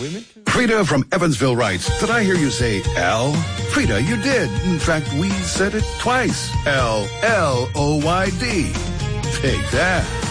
women too? Frida from Evansville writes, did I hear you say L? Frida, you did. In fact, we said it twice. L-L-O-Y-D. Take that.